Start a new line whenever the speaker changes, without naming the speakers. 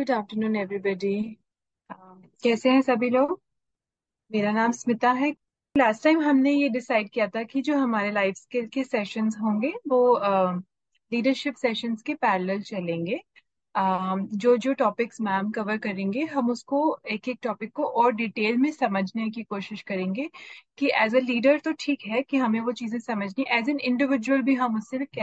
Good afternoon everybody. कैसे हैं सभी लोग। मेरा नाम स्मिता है। लास्ट टाइम हमने ये डिसाइड किया था कि जो हमारे लाइफ स्किल के सेशंस होंगे वो लीडरशिप सेशंस के पैरेलल चलेंगे। जो जो टॉपिक्स मैम कवर करेंगे हम उसको एक एक टॉपिक को और डिटेल में समझने की कोशिश करेंगे कि एज अ लीडर तो ठीक है कि हमें वो चीज़ें समझनी, एज एन इंडिविजुअल भी हम उससे